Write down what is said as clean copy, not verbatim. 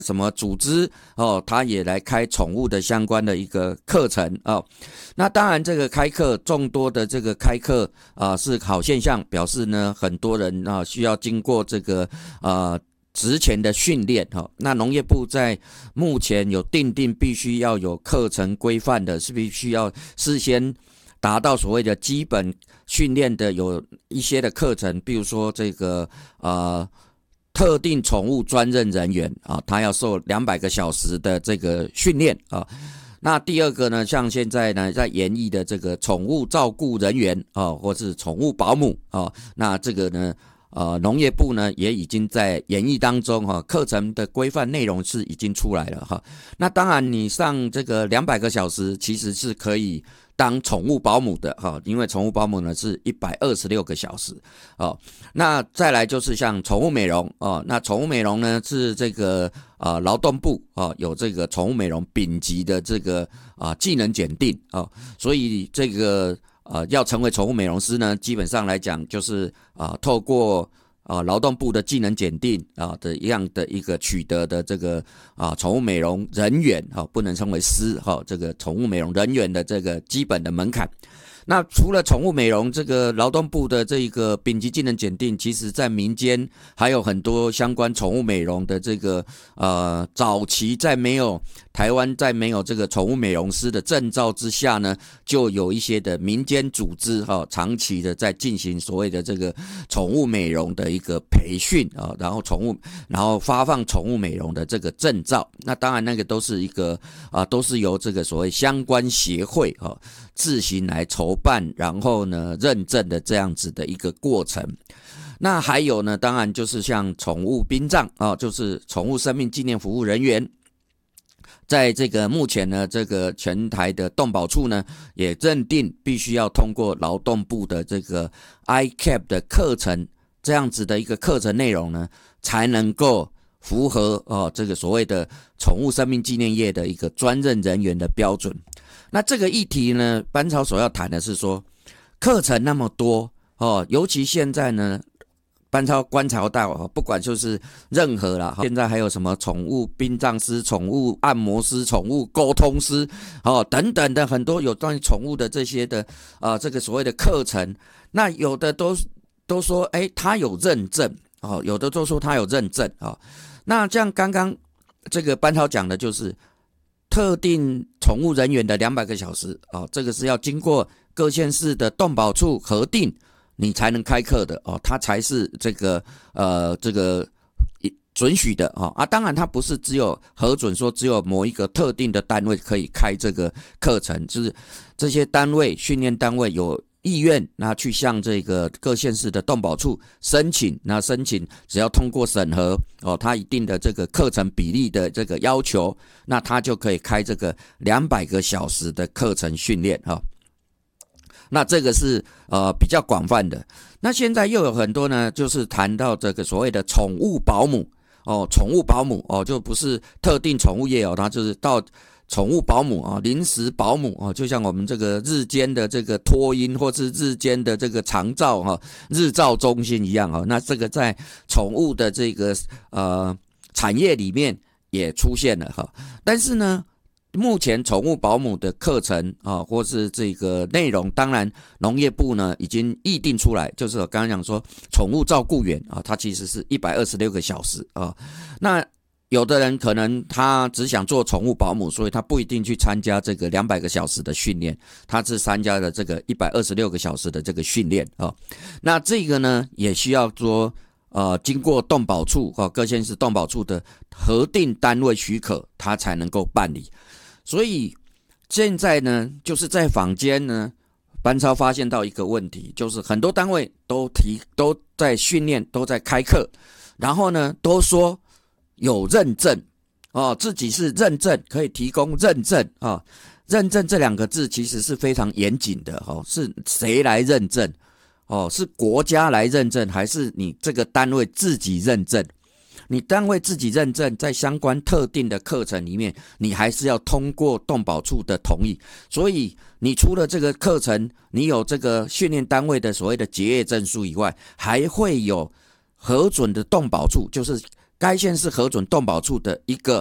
什么组织他也来开宠物的相关的一个课程那当然这个开课众多的这个开课是好现象，表示呢很多人需要经过这个职前的训练那农业部在目前有订定必须要有课程规范的，是必须要事先达到所谓的基本训练的有一些的课程，比如说这个特定宠物专任人员他要受200个小时的这个训练那第二个呢，像现在呢在研议的这个宠物照顾人员或是宠物保姆那这个呢农业部呢也已经在研议当中课程的规范内容是已经出来了那当然你上这个200个小时其实是可以当宠物保姆的因为宠物保姆呢是126个小时那再来就是像宠物美容那宠物美容呢是这个劳动部有这个宠物美容丙级的这个技能检定所以这个要成为宠物美容师呢，基本上来讲就是透过劳动部的技能检定的一样的一个取得的这个宠物美容人员不能称为师这个宠物美容人员的这个基本的门槛。那除了宠物美容这个劳动部的这个丙级技能检定，其实在民间还有很多相关宠物美容的这个早期台湾在没有这个宠物美容师的证照之下呢，就有一些的民间组织长期的在进行所谓的这个宠物美容的一个培训然后发放宠物美容的这个证照。那当然那个都是一个都是由这个所谓相关协会自行来筹办，然后呢认证的这样子的一个过程。那还有呢，当然就是像宠物殡葬就是宠物生命纪念服务人员。在这个目前呢，这个全台的动保处呢，也认定必须要通过劳动部的这个 ICAP 的课程，这样子的一个课程内容呢，才能够符合这个所谓的宠物生命纪念业的一个专任人员的标准。那这个议题呢，班超所要谈的是说，课程那么多尤其现在呢。班超观察到不管就是任何啦，现在还有什么宠物殡葬师、宠物按摩师、宠物沟通师等等的很多有关于宠物的这些的这个所谓的课程，那有的都说他有认证有的都说他有认证那像刚刚这个班超讲的就是特定宠物人员的200个小时这个是要经过各县市的动保处核定。你才能开课的它才是这个准许的当然它不是只有核准说只有某一个特定的单位可以开这个课程，就是这些单位训练单位有意愿那去向这个各县市的动保处申请，那申请只要通过审核它一定的这个课程比例的这个要求，那它就可以开这个200个小时的课程训练那这个是比较广泛的。那现在又有很多呢，就是谈到这个所谓的宠物保姆宠物保姆就不是特定宠物业它就是到宠物保姆临时保姆就像我们这个日间的这个托婴或是日间的这个长照日照中心一样那这个在宠物的这个产业里面也出现了但是呢。目前宠物保姆的课程或是这个内容，当然农业部呢已经议定出来，就是我刚刚讲说宠物照顾员它其实是126个小时那有的人可能他只想做宠物保姆，所以他不一定去参加这个200个小时的训练，他是参加了这个126个小时的这个训练那这个呢也需要说经过动保处各县市动保处的核定单位许可，他才能够办理。所以现在呢，就是在坊间呢，班超发现到一个问题，就是很多单位都在训练，都在开课，然后呢都说有认证自己是认证，可以提供认证认证这2个字其实是非常严谨的是谁来认证是国家来认证，还是你这个单位自己认证？你单位自己认证，在相关特定的课程里面，你还是要通过动保处的同意。所以你除了这个课程，你有这个训练单位的所谓的结业证书以外，还会有核准的动保处，就是该县市核准动保处的一个